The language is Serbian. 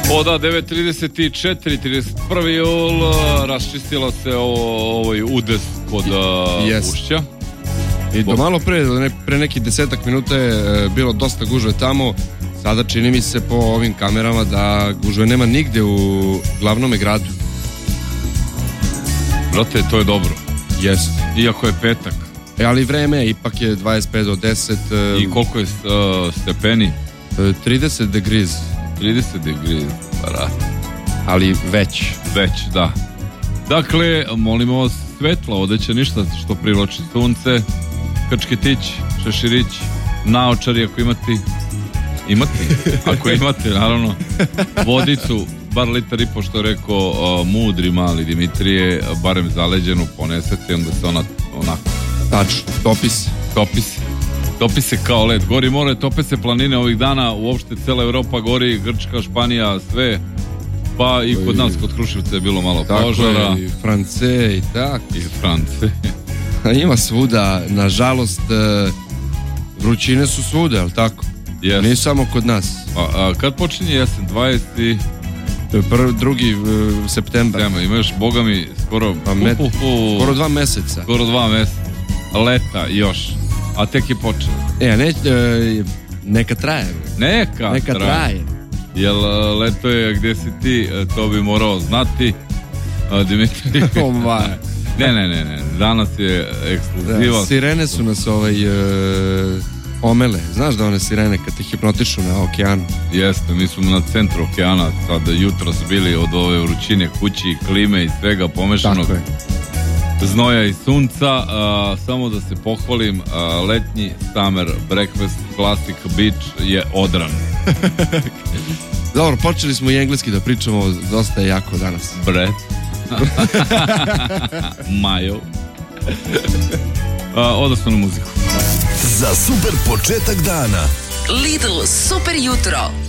Da, 9.34, 31. jul, raščistila se ovaj udes kod Ušća. I do malo pre nekih 10 minuta je bilo dosta gužve tamo. Sada čini mi se po ovim kamerama da gužve nema nigde u glavnome gradu. Brate, to je dobro. Jest. Iako je petak. Ali vreme ipak je 25 do 10. I koliko je stepeni? 30 degrees. 30 degrees, brate. Ali već, da. Dakle, molimo vas, svetla odeća, ništa što privlači sunce, krčketić, šeširić, naočari ako ako imate, naravno, vodicu, bar litar i po, što je rekao mudri mali Dimitrije, barem zaleđenu ponesete, onda se ona onako. Tačno, topi se kao led, gori more, tope se planine ovih dana, uopšte cela Evropa gori, Grčka, Španija, sve, pa i kod nas, kod Kruševca je bilo malo požara. Tako je, i France, i tako. I France. Ima svuda, nažalost, vrućine su svuda, ali tako? Yes. Nije samo kod nas. A kad počinje jesen? 2. septembar. Ima još, boga mi, skoro 2 meseca. Skoro 2 meseca. Leta još. A tek je počelo. Neka traje. Neka traje. Jel leto je gde si ti, to bi morao znati. Dimitri. Ne. Danas je ekskluziva. Sirene su nas omele. Znaš da one sirene kad te hipnotišu na okeanu? Jeste, mi smo na centru okeana sada jutros bili od ove vrućine kući, klime i svega pomešanog. Znoja i sunca. Samo da se pohvalim, letnji Summer Breakfast Classic Beach je odran. Dobro, počeli smo i engleski da pričamo, dosta je jako danas. Bre. Majo. Odnosno na muziku. Za super početak dana Lidl super jutro.